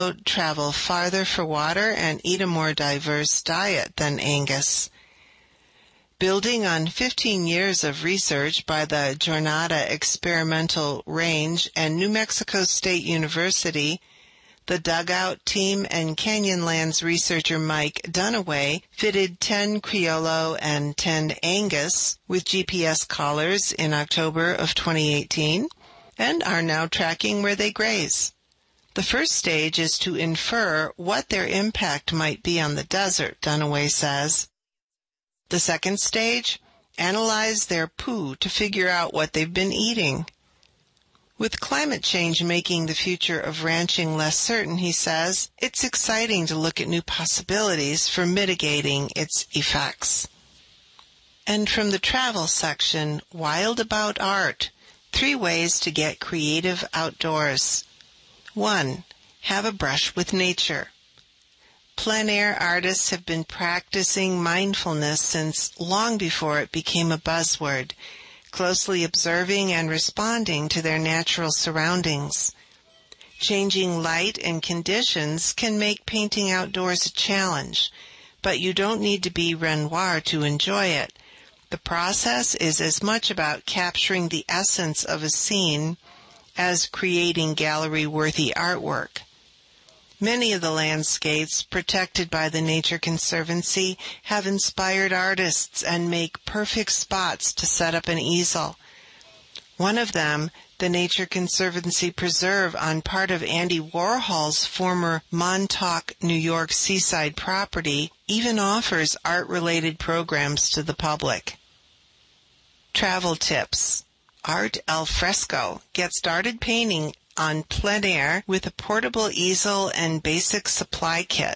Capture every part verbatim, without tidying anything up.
travel farther for water and eat a more diverse diet than Angus. Building on fifteen years of research by the Jornada Experimental Range and New Mexico State University, the Dugout team and Canyonlands researcher Mike Dunaway fitted ten Criollo and ten Angus with G P S collars in October of twenty eighteen and are now tracking where they graze. The first stage is to infer what their impact might be on the desert, Dunaway says. The second stage, analyze their poo to figure out what they've been eating. With climate change making the future of ranching less certain, he says, it's exciting to look at new possibilities for mitigating its effects. And from the travel section, Wild About Art, three ways to get creative outdoors. One, have a brush with nature. Plein air artists have been practicing mindfulness since long before it became a buzzword, closely observing and responding to their natural surroundings. Changing light and conditions can make painting outdoors a challenge, but you don't need to be Renoir to enjoy it. The process is as much about capturing the essence of a scene as creating gallery-worthy artwork. Many of the landscapes protected by the Nature Conservancy have inspired artists and make perfect spots to set up an easel. One of them, the Nature Conservancy Preserve on part of Andy Warhol's former Montauk, New York seaside property, even offers art-related programs to the public. Travel tips. Art al fresco. Get started painting on plein air with a portable easel and basic supply kit.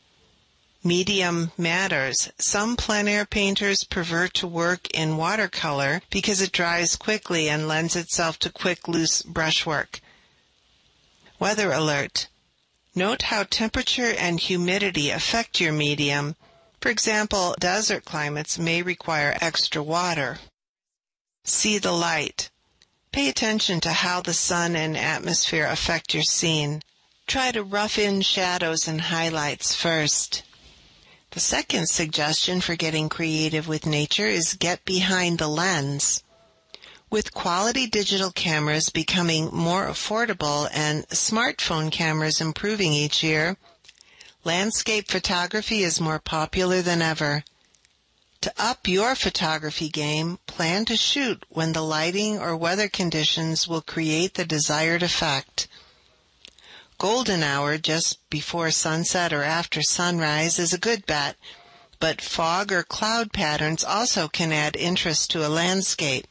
Medium matters. Some plein air painters prefer to work in watercolor because it dries quickly and lends itself to quick, loose brushwork. Weather alert. Note how temperature and humidity affect your medium. For example, desert climates may require extra water. See the light. Pay attention to how the sun and atmosphere affect your scene. Try to rough in shadows and highlights first. The second suggestion for getting creative with nature is get behind the lens. With quality digital cameras becoming more affordable and smartphone cameras improving each year, landscape photography is more popular than ever. To up your photography game, plan to shoot when the lighting or weather conditions will create the desired effect. Golden hour just before sunset or after sunrise is a good bet, but fog or cloud patterns also can add interest to a landscape.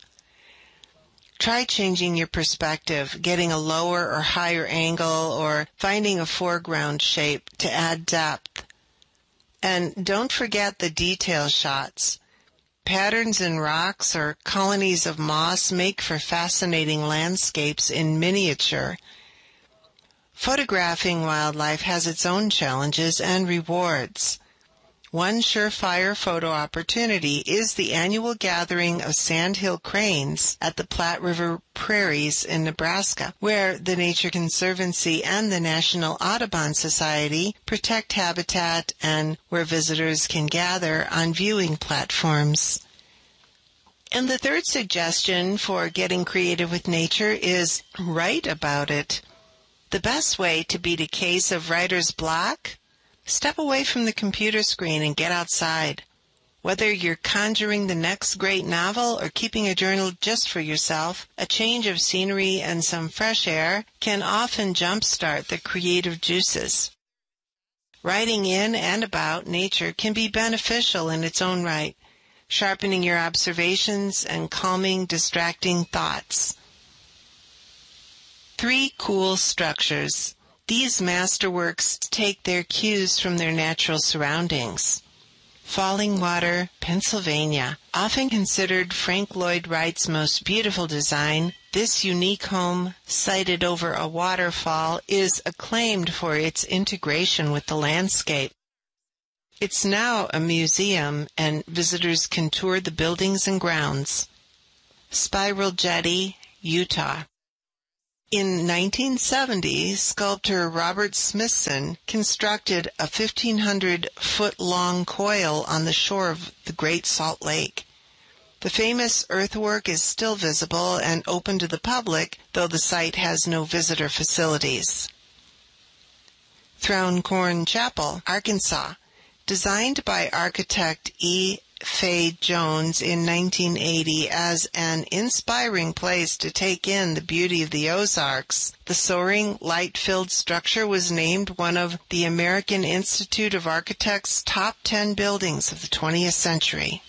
Try changing your perspective, getting a lower or higher angle, or finding a foreground shape to add depth. And don't forget the detail shots. Patterns in rocks or colonies of moss make for fascinating landscapes in miniature. Photographing wildlife has its own challenges and rewards. One surefire photo opportunity is the annual gathering of sandhill cranes at the Platte River Prairies in Nebraska, where the Nature Conservancy and the National Audubon Society protect habitat and where visitors can gather on viewing platforms. And the third suggestion for getting creative with nature is write about it. The best way to beat a case of writer's block? Step away from the computer screen and get outside. Whether you're conjuring the next great novel or keeping a journal just for yourself, a change of scenery and some fresh air can often jumpstart the creative juices. Writing in and about nature can be beneficial in its own right, sharpening your observations and calming distracting thoughts. Three cool structures. These masterworks take their cues from their natural surroundings. Falling Water, Pennsylvania. Often considered Frank Lloyd Wright's most beautiful design, this unique home, sited over a waterfall, is acclaimed for its integration with the landscape. It's now a museum, and visitors can tour the buildings and grounds. Spiral Jetty, Utah. In nineteen seventy, sculptor Robert Smithson constructed a fifteen hundred foot long coil on the shore of the Great Salt Lake. The famous earthwork is still visible and open to the public, though the site has no visitor facilities. Throne Corn Chapel, Arkansas. Designed by architect E. Fay Jones in nineteen eighty as an inspiring place to take in the beauty of the Ozarks, the soaring, light-filled structure was named one of the American Institute of Architects' top ten buildings of the twentieth century.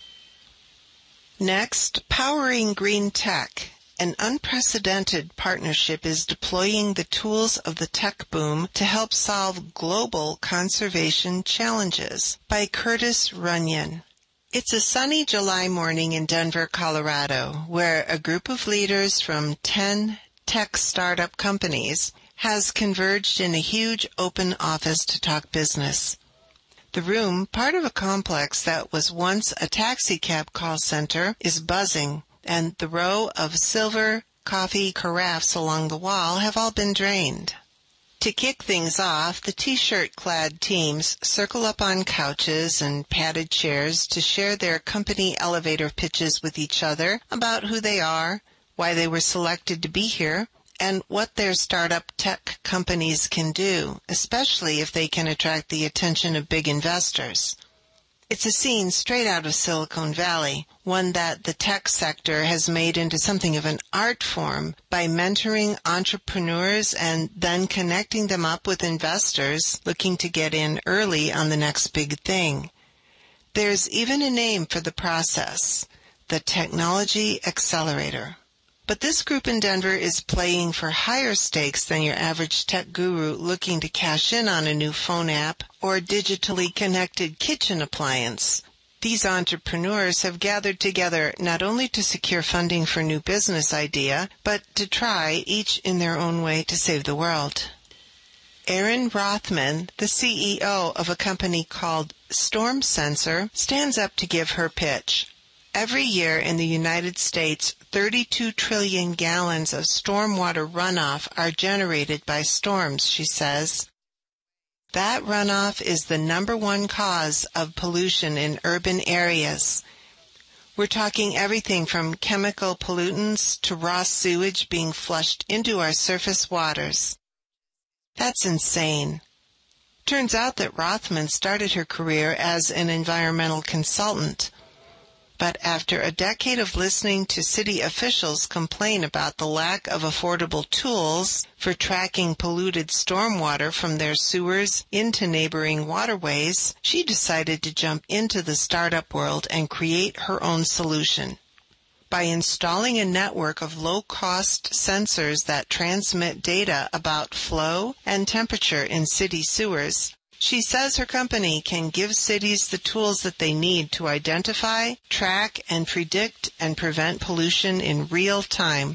Next, Powering Green Tech. An unprecedented partnership is deploying the tools of the tech boom to help solve global conservation challenges, by Curtis Runyon. It's a sunny July morning in Denver, Colorado, where a group of leaders from ten tech startup companies has converged in a huge open office to talk business. The room, part of a complex that was once a taxicab call center, is buzzing, and the row of silver coffee carafes along the wall have all been drained. To kick things off, the t-shirt-clad teams circle up on couches and padded chairs to share their company elevator pitches with each other about who they are, why they were selected to be here, and what their startup tech companies can do, especially if they can attract the attention of big investors. It's a scene straight out of Silicon Valley, one that the tech sector has made into something of an art form by mentoring entrepreneurs and then connecting them up with investors looking to get in early on the next big thing. There's even a name for the process, the Technology Accelerator. But this group in Denver is playing for higher stakes than your average tech guru looking to cash in on a new phone app or digitally connected kitchen appliance. These entrepreneurs have gathered together not only to secure funding for a new business idea, but to try, each in their own way, to save the world. Erin Rothman, the C E O of a company called Storm Sensor, stands up to give her pitch. Every year in the United States, thirty-two trillion gallons of stormwater runoff are generated by storms, she says. That runoff is the number one cause of pollution in urban areas. We're talking everything from chemical pollutants to raw sewage being flushed into our surface waters. That's insane. Turns out that Rothman started her career as an environmental consultant. But after a decade of listening to city officials complain about the lack of affordable tools for tracking polluted stormwater from their sewers into neighboring waterways, she decided to jump into the startup world and create her own solution. By installing a network of low-cost sensors that transmit data about flow and temperature in city sewers, she says her company can give cities the tools that they need to identify, track, and predict and prevent pollution in real time.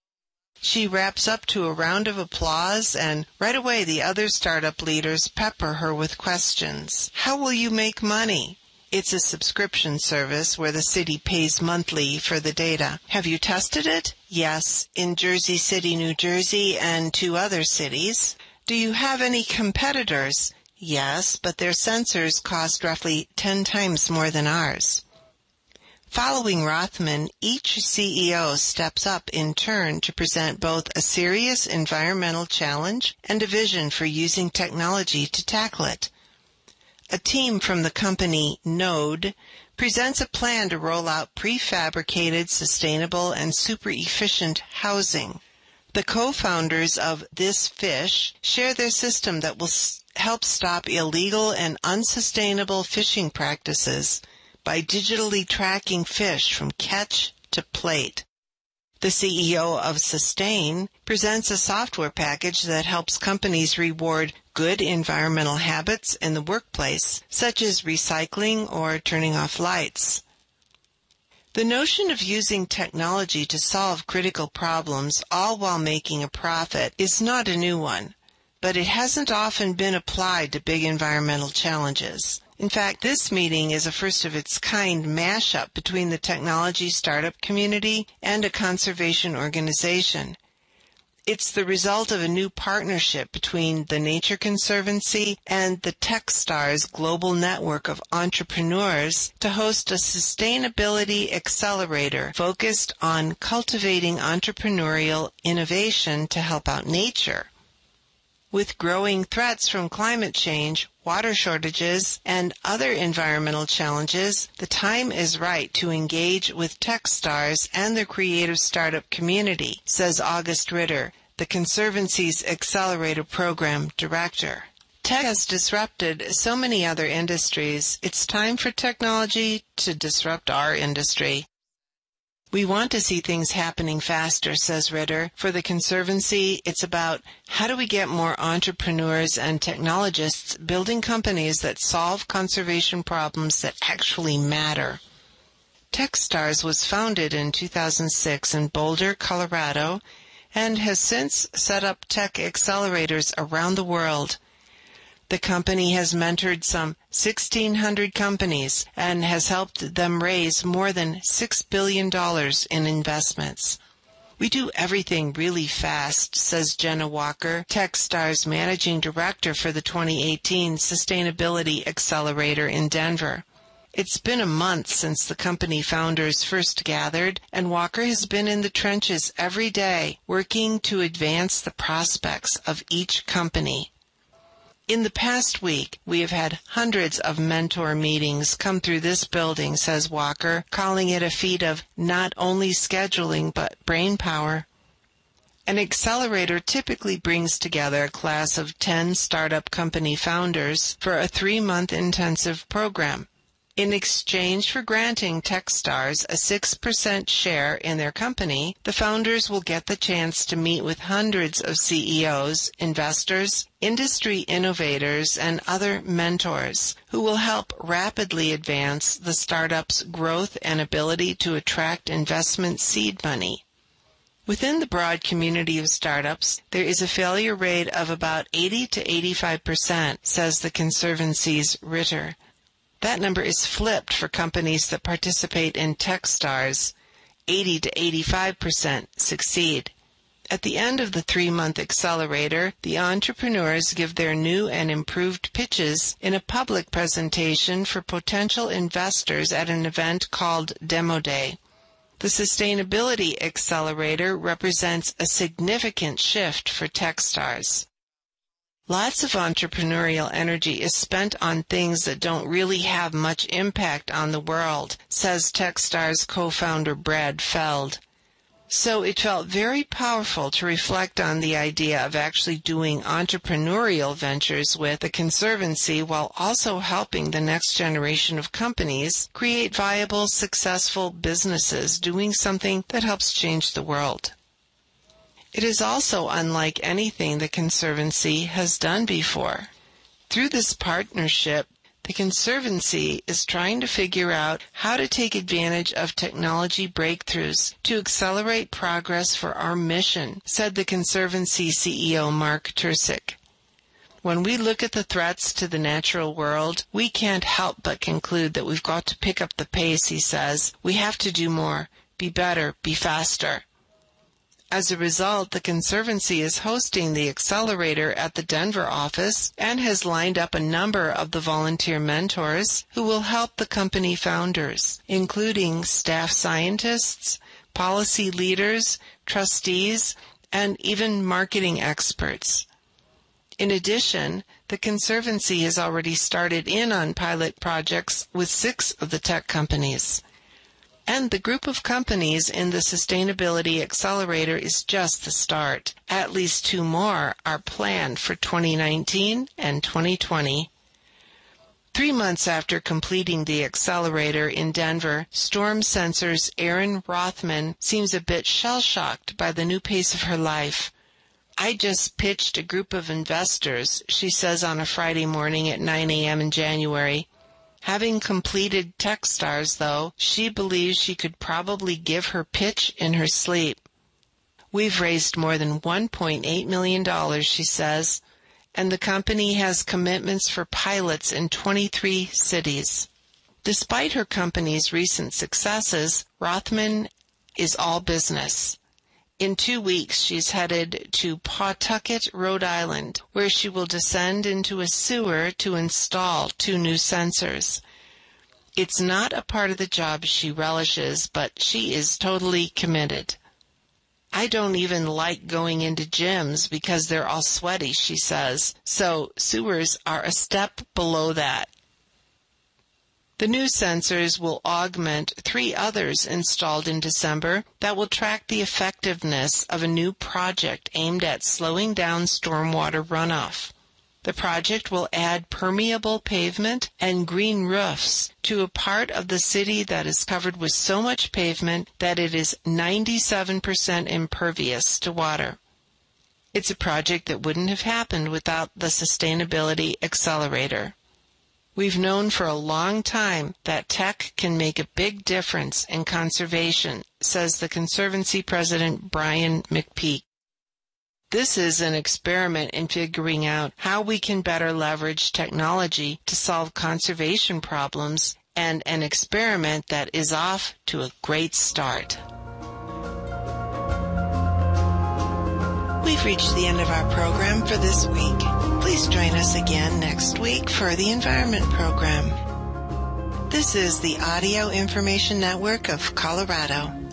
She wraps up to a round of applause, and right away the other startup leaders pepper her with questions. How will you make money? It's a subscription service where the city pays monthly for the data. Have you tested it? Yes, in Jersey City, New Jersey, and two other cities. Do you have any competitors? Yes, but their sensors cost roughly ten times more than ours. Following Rothman, each C E O steps up in turn to present both a serious environmental challenge and a vision for using technology to tackle it. A team from the company Node presents a plan to roll out prefabricated, sustainable, and super efficient housing. The co-founders of This Fish share their system that will help stop illegal and unsustainable fishing practices by digitally tracking fish from catch to plate. The C E O of Sustain presents a software package that helps companies reward good environmental habits in the workplace, such as recycling or turning off lights. The notion of using technology to solve critical problems, all while making a profit, is not a new one, but it hasn't often been applied to big environmental challenges. In fact, this meeting is a first-of-its-kind mashup between the technology startup community and a conservation organization. It's the result of a new partnership between the Nature Conservancy and the Techstars global network of entrepreneurs to host a sustainability accelerator focused on cultivating entrepreneurial innovation to help out nature. With growing threats from climate change, water shortages, and other environmental challenges, the time is right to engage with Techstars and the creative startup community, says August Ritter, the Conservancy's Accelerator Program Director. Tech has disrupted so many other industries. It's time for technology to disrupt our industry. We want to see things happening faster, says Ritter. For the Conservancy, it's about how do we get more entrepreneurs and technologists building companies that solve conservation problems that actually matter. Techstars was founded in two thousand six in Boulder, Colorado, and has since set up tech accelerators around the world. The company has mentored some sixteen hundred companies and has helped them raise more than six billion dollars in investments. We do everything really fast, says Jenna Walker, Techstars Managing Director for the twenty eighteen Sustainability Accelerator in Denver. It's been a month since the company founders first gathered, and Walker has been in the trenches every day, working to advance the prospects of each company. In the past week, we have had hundreds of mentor meetings come through this building, says Walker, calling it a feat of not only scheduling but brain power. An accelerator typically brings together a class of ten startup company founders for a three-month intensive program. In exchange for granting Techstars a six percent share in their company, the founders will get the chance to meet with hundreds of C E Os, investors, industry innovators, and other mentors who will help rapidly advance the startup's growth and ability to attract investment seed money. Within the broad community of startups, there is a failure rate of about eighty to eighty-five percent, says the Conservancy's Ritter. That number is flipped for companies that participate in Techstars. eighty to eighty-five percent succeed. At the end of the three-month accelerator, the entrepreneurs give their new and improved pitches in a public presentation for potential investors at an event called Demo Day. The Sustainability Accelerator represents a significant shift for Techstars. Lots of entrepreneurial energy is spent on things that don't really have much impact on the world, says Techstars co-founder Brad Feld. So it felt very powerful to reflect on the idea of actually doing entrepreneurial ventures with the Conservancy while also helping the next generation of companies create viable, successful businesses doing something that helps change the world. It is also unlike anything the Conservancy has done before. Through this partnership, the Conservancy is trying to figure out how to take advantage of technology breakthroughs to accelerate progress for our mission, said the Conservancy C E O Mark Tursick. When we look at the threats to the natural world, we can't help but conclude that we've got to pick up the pace, he says. We have to do more, be better, be faster. As a result, the Conservancy is hosting the accelerator at the Denver office and has lined up a number of the volunteer mentors who will help the company founders, including staff scientists, policy leaders, trustees, and even marketing experts. In addition, the Conservancy has already started in on pilot projects with six of the tech companies. And the group of companies in the Sustainability Accelerator is just the start. At least two more are planned for twenty nineteen and twenty twenty. Three months after completing the accelerator in Denver, Storm Sensor's Erin Rothman seems a bit shell-shocked by the new pace of her life. I just pitched a group of investors, she says on a Friday morning at nine a.m. in January. Having completed Techstars, though, she believes she could probably give her pitch in her sleep. We've raised more than one point eight million dollars, she says, and the company has commitments for pilots in twenty-three cities. Despite her company's recent successes, Rothman is all business. In two weeks, she's headed to Pawtucket, Rhode Island, where she will descend into a sewer to install two new sensors. It's not a part of the job she relishes, but she is totally committed. I don't even like going into gyms because they're all sweaty, she says, so sewers are a step below that. The new sensors will augment three others installed in December that will track the effectiveness of a new project aimed at slowing down stormwater runoff. The project will add permeable pavement and green roofs to a part of the city that is covered with so much pavement that it is ninety-seven percent impervious to water. It's a project that wouldn't have happened without the Sustainability Accelerator. We've known for a long time that tech can make a big difference in conservation, says the Conservancy President Brian McPeak. This is an experiment in figuring out how we can better leverage technology to solve conservation problems, and an experiment that is off to a great start. We've reached the end of our program for this week. Please join us again next week for the Environment Program. This is the Audio Information Network of Colorado.